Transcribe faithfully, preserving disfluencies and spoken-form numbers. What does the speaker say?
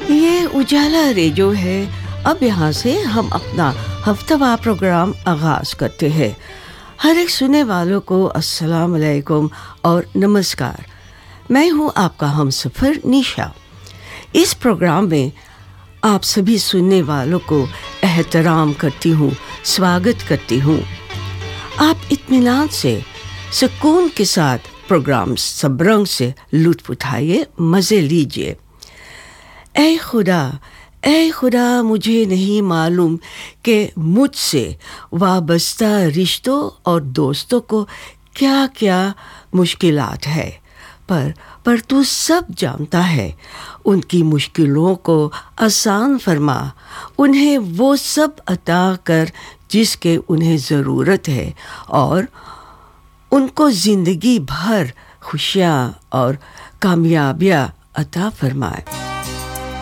ये उजाला रेडियो है। अब यहाँ से हम अपना हफ्तावार प्रोग्राम आगाज करते हैं। हर एक सुनने वालों को अस्सलाम वालेकुम और नमस्कार। मैं हूँ आपका हमसफर निशा। इस प्रोग्राम में आप सभी सुनने वालों को एहतराम करती हूँ, स्वागत करती हूँ। आप इत्मीनान से, सुकून के साथ प्रोग्राम सब रंग से लुत्फ उठाइए, मज़े लीजिए। ऐ खुदा, ऐ खुदा, मुझे नहीं मालूम कि मुझसे वाबस्ता रिश्तों और दोस्तों को क्या क्या मुश्किलात है, पर पर तू सब जानता है। उनकी मुश्किलों को आसान फरमा, उन्हें वो सब अता कर जिसके उन्हें ज़रूरत है, और उनको ज़िंदगी भर खुशियाँ और कामयाबियाँ अता फरमाए।